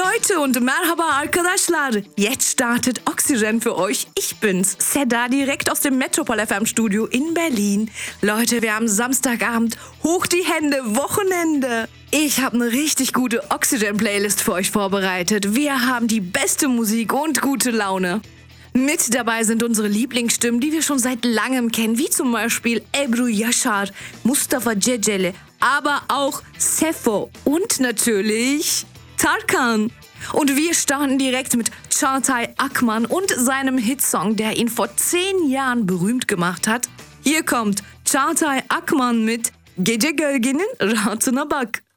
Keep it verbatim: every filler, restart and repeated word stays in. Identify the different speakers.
Speaker 1: Leute und merhaba arkadaşlar. Jetzt startet Oxygen für euch. Ich bin's, Seda, direkt aus dem Metropol F M Studio in Berlin. Leute, wir haben Samstagabend. Hoch die Hände, Wochenende. Ich habe eine richtig gute Oxygen-Playlist für euch vorbereitet. Wir haben die beste Musik und gute Laune. Mit dabei sind unsere Lieblingsstimmen, die wir schon seit langem kennen, wie zum Beispiel Ebru Yaşar, Mustafa Ceceli, aber auch Sefo und natürlich Tarkan. Und wir starten direkt mit Çağatay Akman und seinem Hitsong, der ihn vor zehn Jahren berühmt gemacht hat. Hier kommt Çağatay Akman mit Gece Gölgenin Rahatına Bak.